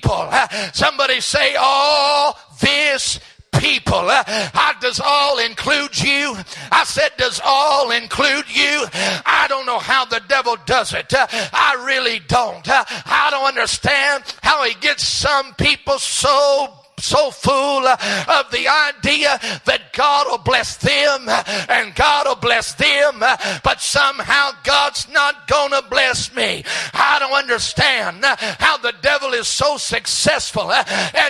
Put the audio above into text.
people. Somebody say, all this people. Does all include you? I said, does all include you? I don't know how the devil does it. I really don't. I don't understand how he gets some people so full of the idea that God will bless them and God will bless them, but somehow God's not gonna bless me. I don't understand how the devil is so successful at